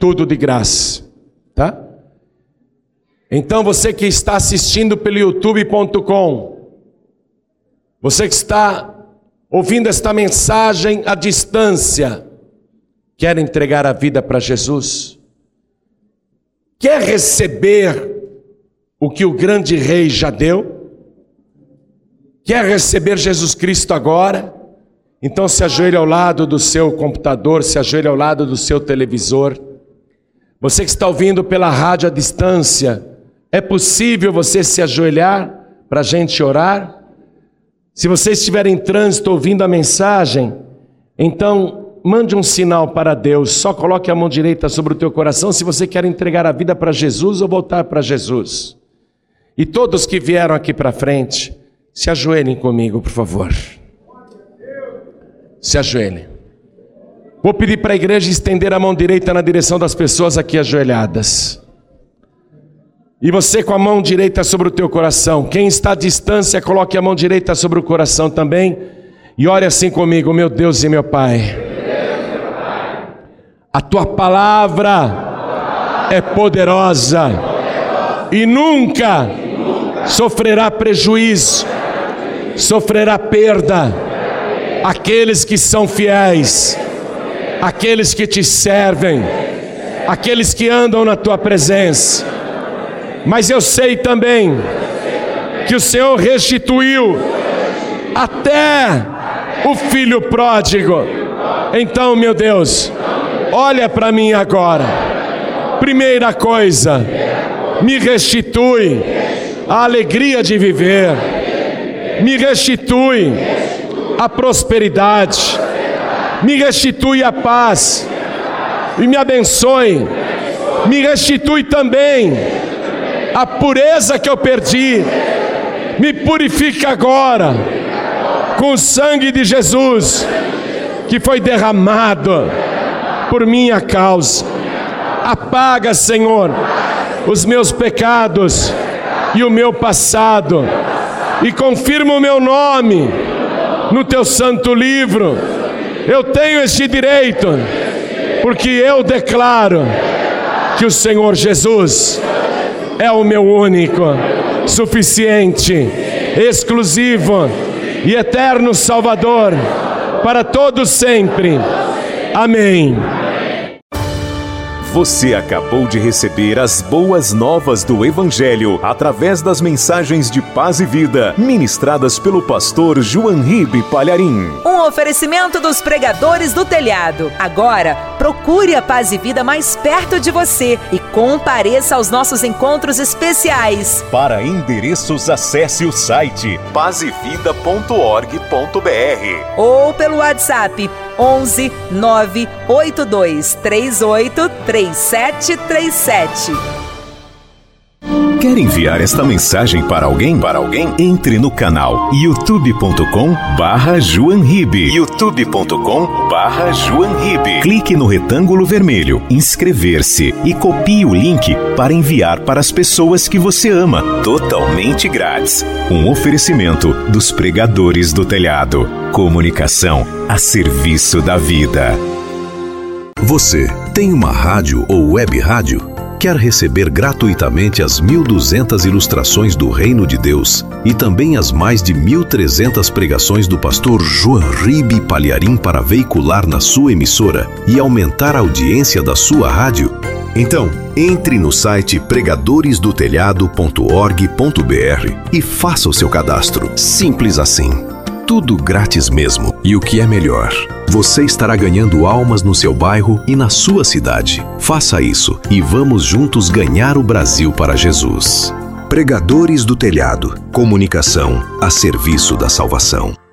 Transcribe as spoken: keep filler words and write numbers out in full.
tudo de graça, tá? Então você que está assistindo pelo youtube ponto com, você que está ouvindo esta mensagem à distância, quer entregar a vida para Jesus? Quer receber o que o grande rei já deu? Quer receber Jesus Cristo agora? Então se ajoelhe ao lado do seu computador, se ajoelhe ao lado do seu televisor. Você que está ouvindo pela rádio à distância, é possível você se ajoelhar para a gente orar? Se você estiver em trânsito ouvindo a mensagem, então mande um sinal para Deus, só coloque a mão direita sobre o teu coração se você quer entregar a vida para Jesus ou voltar para Jesus. E todos que vieram aqui para frente, se ajoelhem comigo, por favor. Se ajoelhem. Vou pedir para a igreja estender a mão direita na direção das pessoas aqui ajoelhadas. E você com a mão direita sobre o teu coração. Quem está à distância, coloque a mão direita sobre o coração também. E ore assim comigo: meu Deus e meu Pai, a tua palavra é poderosa e nunca sofrerá prejuízo, sofrerá perda. Aqueles que são fiéis, aqueles que te servem, aqueles que andam na tua presença. Mas eu sei também que o Senhor restituiu até o filho pródigo. Então, meu Deus, olha para mim agora. Primeira coisa, me restitui a alegria de viver, me restitui a prosperidade, me restitui a paz e me abençoe. Me restitui também a pureza que eu perdi. Me purifica agora com o sangue de Jesus que foi derramado por minha causa. Apaga, Senhor, os meus pecados e o meu passado e confirma o meu nome no teu santo livro. Eu tenho este direito porque eu declaro que o Senhor Jesus é o meu único, suficiente, exclusivo e eterno Salvador para todos sempre. Amém. Você acabou de receber as boas novas do Evangelho através das mensagens de paz e vida, ministradas pelo pastor João Ribe Palharim. Um oferecimento dos pregadores do telhado. Agora, procure a Paz e Vida mais perto de você e compareça aos nossos encontros especiais. Para endereços, acesse o site paz e vida ponto org ponto br ou pelo WhatsApp onze nove oito dois três oito três sete três sete. Quer enviar esta mensagem para alguém? Para alguém? Entre no canal youtube ponto com barra João Ribe. youtube ponto com barra João Ribe. Clique no retângulo vermelho, inscrever-se e copie o link para enviar para as pessoas que você ama, totalmente grátis. Um oferecimento dos pregadores do telhado. Comunicação a serviço da vida. Você tem uma rádio ou web rádio? Quer receber gratuitamente as mil e duzentas ilustrações do Reino de Deus e também as mais de mil e trezentas pregações do pastor João Ribe Palharim para veicular na sua emissora e aumentar a audiência da sua rádio? Então, entre no site pregadores do telhado ponto org ponto br e faça o seu cadastro. Simples assim. Tudo grátis mesmo. E o que é melhor, você estará ganhando almas no seu bairro e na sua cidade. Faça isso e vamos juntos ganhar o Brasil para Jesus. Pregadores do Telhado. Comunicação a serviço da salvação.